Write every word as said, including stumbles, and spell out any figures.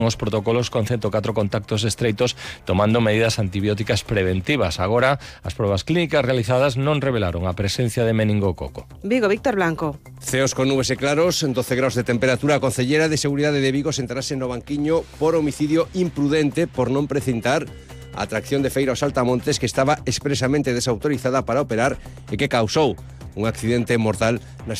os protocolos con ciento catro contactos estreitos tomando medidas antibióticas preventivas. Agora, as probas clínicas realizadas non revelaron a presencia de meningococo. Vigo, Víctor Blanco. Ceos con nubes e claros, doce graus de temperatura. A Concellera de Seguridade de Vigo sentarase no banquiño por homicidio imprudente por non precintar a atracción de feira aos Saltamontes que estaba expresamente desautorizada para operar e que causou un accidente mortal nas